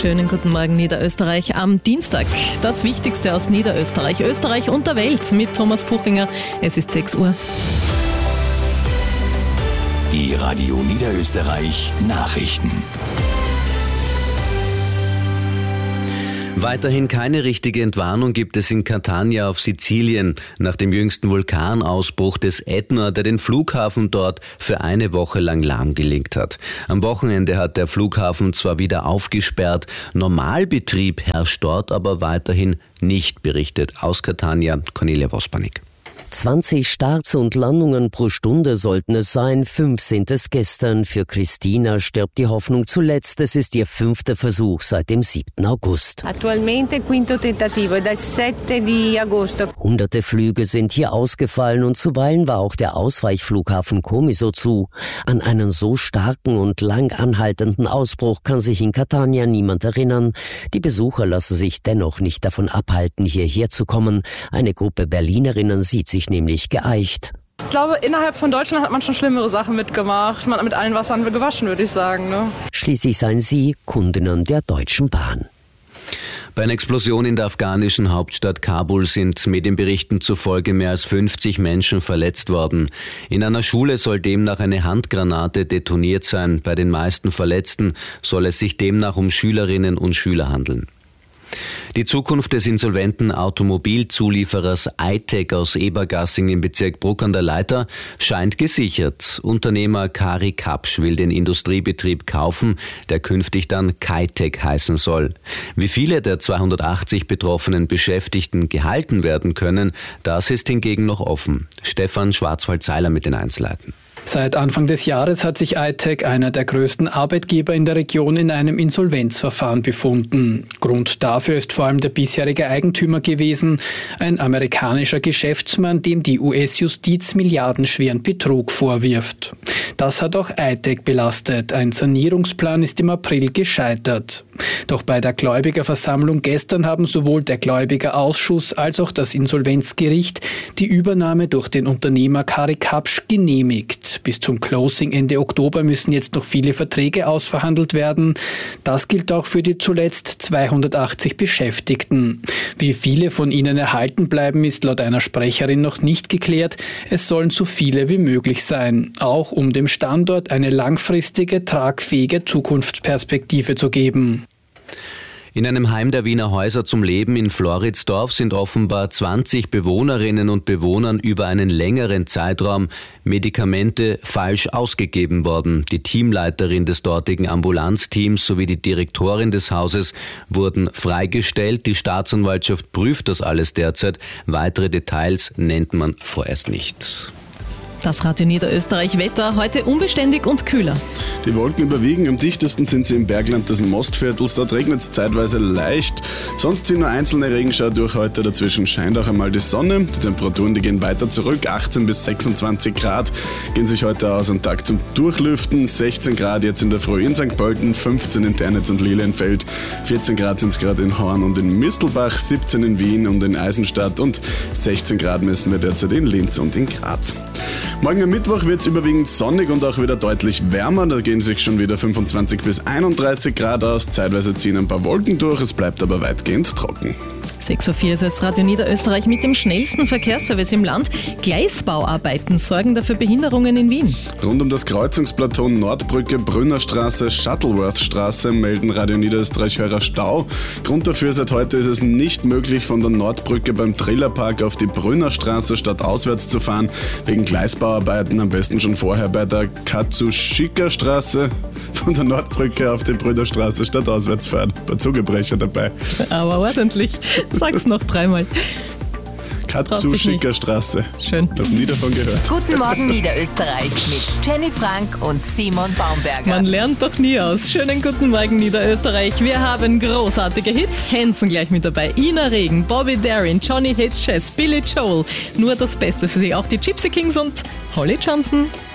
Schönen guten Morgen Niederösterreich am Dienstag. Das Wichtigste aus Niederösterreich, Österreich und der Welt mit Thomas Puchinger. Es ist 6 Uhr. Die Radio Niederösterreich Nachrichten. Weiterhin keine richtige Entwarnung gibt es in Catania auf Sizilien nach dem jüngsten Vulkanausbruch des Ätna, der den Flughafen dort für eine Woche lang lahmgelegt hat. Am Wochenende hat der Flughafen zwar wieder aufgesperrt, Normalbetrieb herrscht dort aber weiterhin nicht, berichtet aus Catania Cornelia Vospanik. 20 Starts und Landungen pro Stunde sollten es sein, 5 sind es gestern. Für Christina stirbt die Hoffnung zuletzt. Es ist ihr 5. Versuch seit dem 7. August. Attualmente quinto tentativo dal 7 di agosto. Hunderte Flüge sind hier ausgefallen und zuweilen war auch der Ausweichflughafen Comiso zu. An einen so starken und lang anhaltenden Ausbruch kann sich in Catania niemand erinnern. Die Besucher lassen sich dennoch nicht davon abhalten, hierher zu kommen. Eine Gruppe Berlinerinnen sieht sich nämlich geeicht. Ich glaube, innerhalb von Deutschland hat man schon schlimmere Sachen mitgemacht. Man hat mit allen Wassern gewaschen, würde ich sagen. Ne? Schließlich seien sie Kundinnen der Deutschen Bahn. Bei einer Explosion in der afghanischen Hauptstadt Kabul sind Medienberichten zufolge mehr als 50 Menschen verletzt worden. In einer Schule soll demnach eine Handgranate detoniert sein. Bei den meisten Verletzten soll es sich demnach um Schülerinnen und Schüler handeln. Die Zukunft des insolventen Automobilzulieferers Eitec aus Ebergassing im Bezirk Bruck an der Leitha scheint gesichert. Unternehmer Kari Kapsch will den Industriebetrieb kaufen, der künftig dann Keitec heißen soll. Wie viele der 280 betroffenen Beschäftigten gehalten werden können, das ist hingegen noch offen. Stefan Schwarzwald-Seiler mit den Einzelheiten. Seit Anfang des Jahres hat sich Eitec, einer der größten Arbeitgeber in der Region, in einem Insolvenzverfahren befunden. Grund dafür ist vor allem der bisherige Eigentümer gewesen, ein amerikanischer Geschäftsmann, dem die US-Justiz milliardenschweren Betrug vorwirft. Das hat auch Eitec belastet. Ein Sanierungsplan ist im April gescheitert. Doch bei der Gläubigerversammlung gestern haben sowohl der Gläubigerausschuss als auch das Insolvenzgericht die Übernahme durch den Unternehmer Kari Kapsch genehmigt. Bis zum Closing Ende Oktober müssen jetzt noch viele Verträge ausverhandelt werden. Das gilt auch für die zuletzt 280 Beschäftigten. Wie viele von ihnen erhalten bleiben, ist laut einer Sprecherin noch nicht geklärt. Es sollen so viele wie möglich sein, auch um dem Standort eine langfristige, tragfähige Zukunftsperspektive zu geben. In einem Heim der Wiener Häuser zum Leben in Floridsdorf sind offenbar 20 Bewohnerinnen und Bewohnern über einen längeren Zeitraum Medikamente falsch ausgegeben worden. Die Teamleiterin des dortigen Ambulanzteams sowie die Direktorin des Hauses wurden freigestellt. Die Staatsanwaltschaft prüft das alles derzeit. Weitere Details nennt man vorerst nicht. Das Radio Niederösterreich Wetter, heute unbeständig und kühler. Die Wolken überwiegen, am dichtesten sind sie im Bergland des Mostviertels, dort regnet es zeitweise leicht. Sonst ziehen nur einzelne Regenschauer durch heute, dazwischen scheint auch einmal die Sonne. Die Temperaturen, die gehen weiter zurück, 18 bis 26 Grad gehen sich heute aus am Tag zum Durchlüften. 16 Grad jetzt in der Früh in St. Pölten, 15 in Ternitz und Lilienfeld, 14 Grad sind es gerade in Horn und in Mistelbach, 17 in Wien und in Eisenstadt und 16 Grad messen wir derzeit in Linz und in Graz. Morgen am Mittwoch wird es überwiegend sonnig und auch wieder deutlich wärmer. Da gehen sich schon wieder 25 bis 31 Grad aus. Zeitweise ziehen ein paar Wolken durch, es bleibt aber weitgehend trocken. 6.04 Uhr ist es Radio Niederösterreich mit dem schnellsten Verkehrsservice im Land. Gleisbauarbeiten sorgen dafür Behinderungen in Wien. Rund um das Kreuzungsplateau Nordbrücke, Brünnerstraße, Shuttleworth-Straße melden Radio Niederösterreich-Hörer Stau. Grund dafür: seit heute ist es nicht möglich, von der Nordbrücke beim Trillerpark auf die Brünnerstraße stadtauswärts zu fahren. Wegen Gleisbauarbeiten am besten schon vorher bei der Katsushika-Straße von der Nordbrücke auf die Brünnerstraße stadtauswärts fahren. Ein paar Zugebrecher dabei. Aber ordentlich. Sag's noch 3-mal. Katsushika-Straße. Schön. Hab nie davon gehört. Guten Morgen Niederösterreich mit Jenny Frank und Simon Baumberger. Man lernt doch nie aus. Schönen guten Morgen Niederösterreich. Wir haben großartige Hits. Hanson gleich mit dabei. Ina Regen, Bobby Darin, Johnny Hates Jazz, Billy Joel. Nur das Beste für Sie. Auch die Gypsy Kings und Holly Johnson.